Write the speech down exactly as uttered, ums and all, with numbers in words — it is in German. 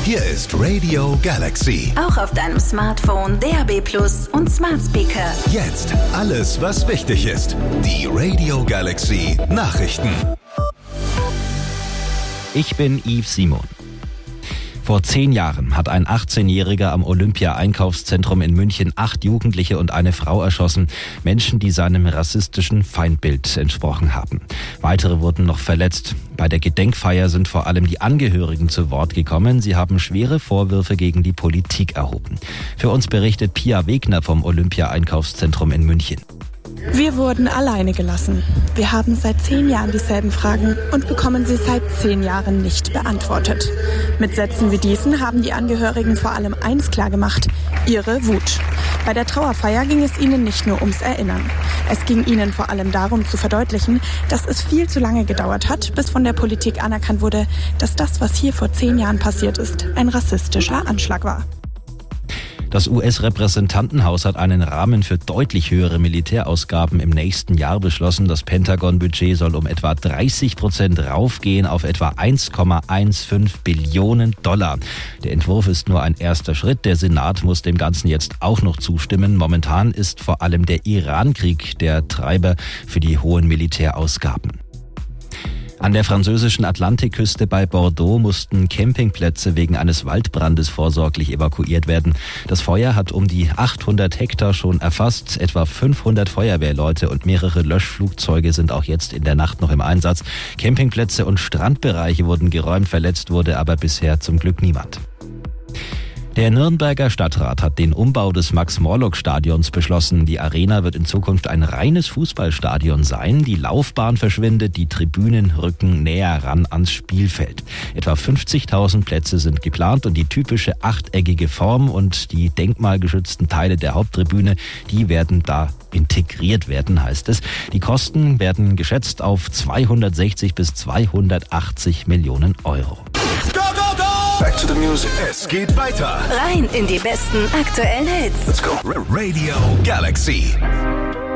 Hier ist Radio Galaxy. Auch auf deinem Smartphone, D A B Plus und Smart Speaker. Jetzt alles, was wichtig ist. Die Radio Galaxy Nachrichten. Ich bin Yves Simon. Vor zehn Jahren hat ein achtzehnjähriger am Olympia-Einkaufszentrum in München acht Jugendliche und eine Frau erschossen. Menschen, die seinem rassistischen Feindbild entsprochen haben. Weitere wurden noch verletzt. Bei der Gedenkfeier sind vor allem die Angehörigen zu Wort gekommen. Sie haben schwere Vorwürfe gegen die Politik erhoben. Für uns berichtet Pia Wegner vom Olympia-Einkaufszentrum in München. Wir wurden alleine gelassen. Wir haben seit zehn Jahren dieselben Fragen und bekommen sie seit zehn Jahren nicht beantwortet. Mit Sätzen wie diesen haben die Angehörigen vor allem eins klargemacht: ihre Wut. Bei der Trauerfeier ging es ihnen nicht nur ums Erinnern. Es ging ihnen vor allem darum zu verdeutlichen, dass es viel zu lange gedauert hat, bis von der Politik anerkannt wurde, dass das, was hier vor zehn Jahren passiert ist, ein rassistischer Anschlag war. Das U S-Repräsentantenhaus hat einen Rahmen für deutlich höhere Militärausgaben im nächsten Jahr beschlossen. Das Pentagon-Budget soll um etwa dreißig Prozent raufgehen auf etwa eins Komma fünfzehn Billionen Dollar. Der Entwurf ist nur ein erster Schritt. Der Senat muss dem Ganzen jetzt auch noch zustimmen. Momentan ist vor allem der Iran-Krieg der Treiber für die hohen Militärausgaben. An der französischen Atlantikküste bei Bordeaux mussten Campingplätze wegen eines Waldbrandes vorsorglich evakuiert werden. Das Feuer hat um die achthundert Hektar schon erfasst. Etwa fünfhundert Feuerwehrleute und mehrere Löschflugzeuge sind auch jetzt in der Nacht noch im Einsatz. Campingplätze und Strandbereiche wurden geräumt, verletzt wurde aber bisher zum Glück niemand. Der Nürnberger Stadtrat hat den Umbau des Max-Morlock-Stadions beschlossen. Die Arena wird in Zukunft ein reines Fußballstadion sein. Die Laufbahn verschwindet, die Tribünen rücken näher ran ans Spielfeld. Etwa fünfzigtausend Plätze sind geplant und die typische achteckige Form und die denkmalgeschützten Teile der Haupttribüne, die werden da integriert werden, heißt es. Die Kosten werden geschätzt auf zweihundertsechzig bis zweihundertachtzig Millionen Euro. Back to the music. Es geht weiter. Rein in die besten aktuellen Hits. Let's go. Radio Galaxy.